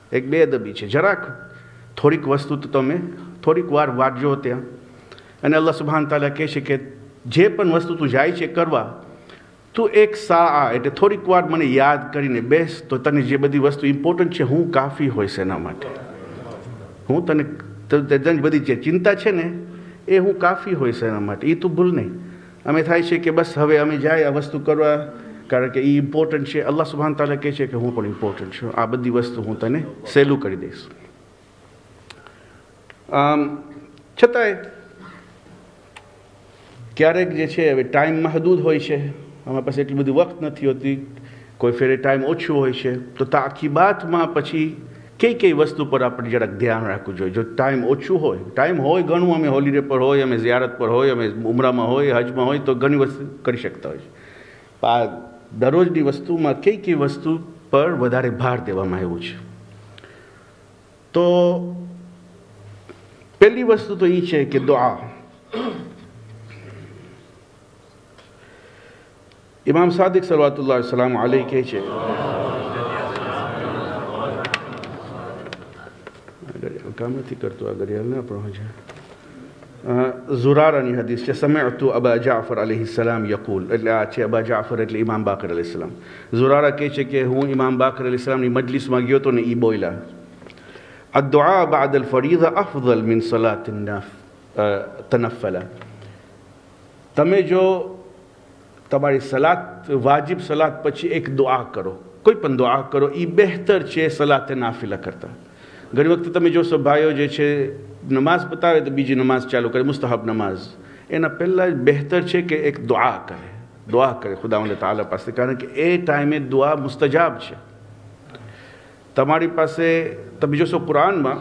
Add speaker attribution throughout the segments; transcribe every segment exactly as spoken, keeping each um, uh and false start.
Speaker 1: એક બેઅદબી છે. જરાક થોડીક વસ્તુ તો તમે થોડીક વાર વાંચજો ત્યાં, અને અલ્લાહ સુબ્હાન તાલા કહે છે કે જે પણ વસ્તુ તું જાય છે કરવા, તું એક સા એટલે થોડીક વાર મને યાદ કરીને બેસ, તો તને જે બધી વસ્તુ ઇમ્પોર્ટન્ટ છે હું કાફી હોઈશ એના માટે. હું તને તને બધી જે ચિંતા છે ને એ હું કાફી હોઈશ એના માટે, એ તું ભૂલ નહીં. અમે થાય છે કે બસ હવે અમે જાય આ વસ્તુ કરવા, કારણ કે એ ઇમ્પોર્ટન્ટ છે. અલ્લાહ સુબ્હાન તાલા કહે છે કે હું પણ ઇમ્પોર્ટન્ટ છું, આ બધી વસ્તુ હું તને સહેલું કરી દઈશ. આમ છતાંય ક્યારેક જે છે હવે ટાઈમ મહદૂદ હોય છે, અમારા પાસે એટલી બધી વખત નથી હોતી, કોઈ ફેરે ટાઈમ ઓછું હોય છે, તો તાકીબાતમાં પછી કઈ કઈ વસ્તુ પર આપણે જરાક ધ્યાન રાખવું જોઈએ. જો ટાઈમ ઓછું હોય, ટાઈમ હોય ઘણું, અમે હોલિડે પર હોય, અમે ઝિયારત પર હોય, અમે ઉમરામાં હોય, હજમાં હોય, તો ઘણી વસ્તુ કરી શકતા હોય છે. આ દરરોજની વસ્તુમાં કઈ કઈ વસ્તુ પર વધારે ભાર દેવામાં આવ્યું છે. તો પહેલી વસ્તુ તો એ છે કે દુઆ. ઇમામ સાદિક સલવાતુલ્લાહ સલામ અલૈહ કહે છે, કામ નથી કરતો આ ઘડિયાળ ના પહોંચે. ઝુરારાની હદીસ છે, સમિઅતુ અબા જાફર અલૈહિ સલામ યકૂલ, એટલે આ છે અબા જાફર એટલે ઇમામ બાકર અલૈહિ સલામ. ઝુરારા કહે છે કે હું ઇમામ બાકર અલૈહિ સલામની મજલિસમાં ગયો તો ને એ બોલ્યા, અદ્દુઆ બાદ અલ ફરીદા અફઝલ મિન સલાત તનફલા. તમે જો તમારી સલાત વાજિબ સલાત પછી એક દુઆ કરો, કોઈ પણ દુઆ કરો, એ બહેતર છે સલાત નાફિલા કરતા. ઘણી વખતે તમે જોશો ભાઈઓ જે છે નમાઝ પતાવે તો બીજી નમાઝ ચાલુ કરે, મુસ્તહબ નમાઝ, એના પહેલાં જ બહેતર છે કે એક દુઆ કરે, દુઆ કરે ખુદાવંદ તાલા પાસે, કારણ કે એ ટાઈમે દુઆ મુસ્તજાબ છે. તમારી પાસે તમે જોશો કુરાનમાં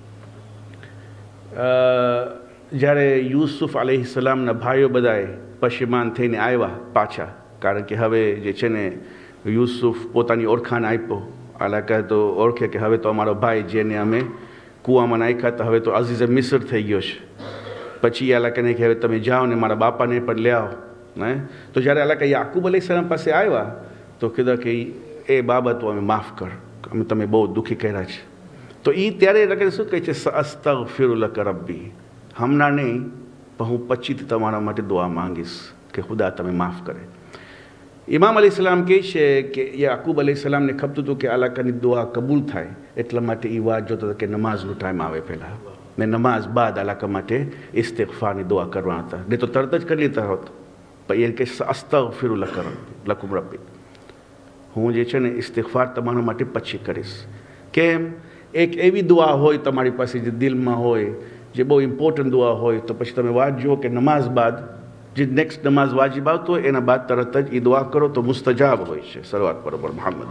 Speaker 1: જ્યારે યુસુફ અલૈહિ સલામના ભાઈઓ બધાએ પશિમાન થઈને આવ્યા પાછા, કારણ કે હવે જે છે ને યુસુફ પોતાની ઓળખાણ આપ્યો, આલાકા તો ઓળખે કે હવે તો અમારો ભાઈ જેને અમે કૂવામાં નાખ્યા હતા હવે તો અઝીઝ મિસ્ર થઈ ગયો છે. પછી આલાકાને કે હવે તમે જાઓ ને મારા બાપાને પણ લે આવો ને. તો જ્યારે આલાકા યાકૂબ અલૈહિસ્સલામ પાસે આવ્યા તો કીધા કે એ બાબતો અમે માફ કર, અમે તમે બહુ દુઃખી કર્યા છે. તો એ ત્યારે લગે શું કહે છે, અસ્તગફિરુ લક રબ્બી, હમણાં નહીં પણ હું પછીથી તમારા માટે દુઆ માંગીશ કે ખુદા તમે માફ કરે. ઇમામ અલી સલામ કહે છે કે યાકૂબ અલી સલામને ખપતું હતું કે આલાકાની દુઆ કબૂલ થાય, એટલા માટે એ વાત જોતો હતો કે નમાઝનો ટાઈમ આવે પહેલાં ને નમાઝ બાદ આલાકા માટે ઇસ્તિગફારની દુઆ કરવા હતા, નહીં તો તરત જ કરી લેતા હોત. પણ એ કહે અસ્તગફિરુ લક લકુમ રબ્બી, હું જે છે ને ઇસ્તિગફાર તમારા માટે પછી કરીશ. કેમ? એક એવી દુઆ હોય તમારી પાસે જે દિલમાં હોય, જે બહુ ઇમ્પોર્ટન્ટ દુઆ હોય, તો પછી તમે વાંચજો કે નમાઝ બાદ જે નેક્સ્ટ નમાઝ વાજિબ આવતો હોય એના બાદ તરત જ એ દુઆ કરો તો મુસ્તજાબ હોય છે. સલવાત બરોબર મુહમ્મદ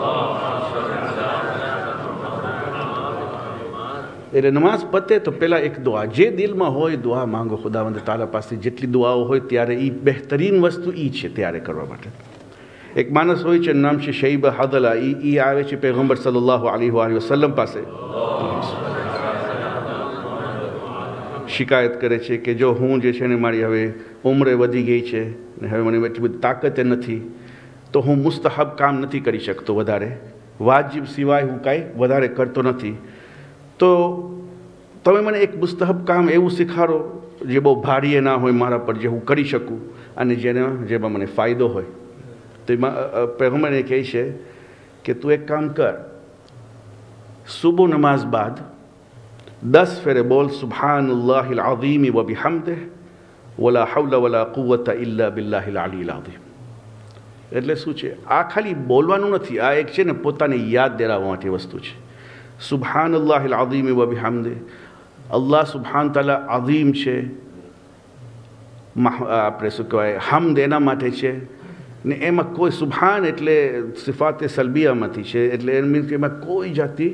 Speaker 1: એટલે નમાઝ પતે તો પહેલાં એક દુઆ જે દિલમાં હોય દુઆ માંગો ખુદાવંદ તાલા પાસે. જેટલી દુઆઓ હોય ત્યારે એ બહેતરીન વસ્તુ એ છે ત્યારે કરવા માટે. એક માણસ હોય છે, નામ છે શૈબ હાદલા, એ એ આવે છે પૈગંબર સલ્લલ્લાહુ અલૈહિ વસલ્લમ પાસે, શિકાયત કરે છે કે જો હું જે છે ને મારી હવે ઉંમરે વધી ગઈ છે ને હવે મને એટલી બધી તાકાત નથી, તો હું મુસ્તહબ કામ નથી કરી શકતો વધારે, વાજિબ સિવાય હું કાંઈ વધારે કરતો નથી. તો તમે મને એક મુસ્તહબ કામ એવું શીખાડો જે બહુ ભારી ના હોય મારા પર, જે હું કરી શકું અને જેના જેમાં મને ફાયદો હોય. તો એમાં પૈગંબરને કહે છે કે તું એક કામ કર, સુબહ નમાઝ બાદ દસ ફેરે બોલ સુબહાનલ્લાહિલ અઝીમ વ બિહમ્દિહ વલા હૌલા વલા કુવ્વતા ઇલ્લા બિલ્લાહિલ અલીલ અઝીમ. એટલે શું છે? આ ખાલી બોલવાનું નથી, આ એક છે ને પોતાને યાદ દેરાવવા માટે વસ્તુ છે. સુબહાનલ્લાહિલ અઝીમ વ બિહમ્દિહ, અલ્લાહ સુબહાન તાલા અઝીમ છે, આપણે શું કહેવાય હમ્દ એના માટે છે ને એમાં કોઈ સુબહાન એટલે સિફાતે સલબિયામાંથી છે, એટલે એ મીન્સ કે એમાં કોઈ જાતિ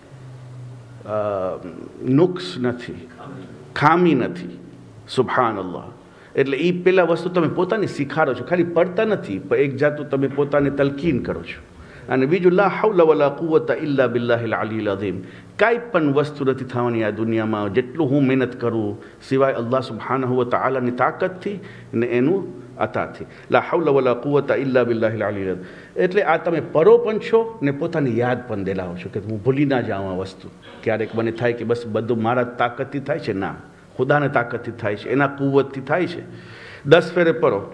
Speaker 1: નુક્સ નથી, ખામી નથી. સુબહાન અલ્લાહ એટલે એ પહેલાં વસ્તુ તમે પોતાને શીખાડો છો, ખાલી પડતા નથી, પણ એક જાતું તમે પોતાને તલકીન કરો છો. અને બીજું લા હૌલા વલા કુવતા ઇલ્લા બિલ્લાહિલ અલીલ અઝીમ. કાંઈ પણ વસ્તુ નથી થવાની આ દુનિયામાં જેટલું હું મહેનત કરું સિવાય અલ્લાહ સુબ્હાનહુ વ તઆલાની તાકાતથી ને એનું અતાથી. લા હૌલા વલા કુવતા ઇલ્લા બિલ્લાહિલ અલીલ અઝીમ. એટલે આ તમે પરો પણ છો ને પોતાની યાદ પણ દિલાવો છો કે હું ભૂલી ના જાઉં આ વસ્તુ. ક્યારેક મને થાય કે બસ બધું મારા તાકાતથી થાય છે, ના, ખુદાને તાકાતથી થાય છે, એના કુવતથી થાય છે. દસ ફેરે પરો